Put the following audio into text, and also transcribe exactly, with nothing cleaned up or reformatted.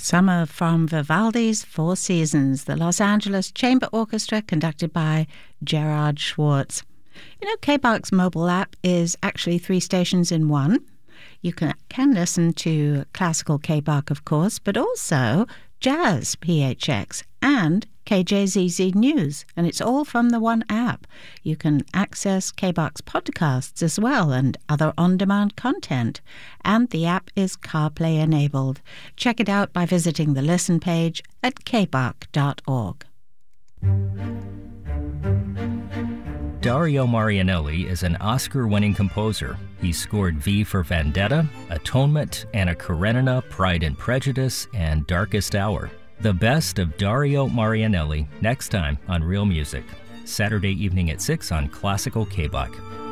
Summer from Vivaldi's Four Seasons, the Los Angeles Chamber Orchestra, conducted by Gerard Schwartz. You know, K B A R's mobile app is actually three stations in one. You can, can listen to classical K B A R, of course, but also jazz P H X and K J Z Z News, and it's all from the one app. You can access K B A R's podcasts as well and other on-demand content, and the app is CarPlay enabled. Check it out by visiting the listen page at k b a r dot org. Dario Marianelli is an Oscar-winning composer. He scored V for Vendetta, Atonement, Anna Karenina, Pride and Prejudice, and Darkest Hour. The best of Dario Marianelli next time on Real Music, Saturday evening at six on Classical K B A R.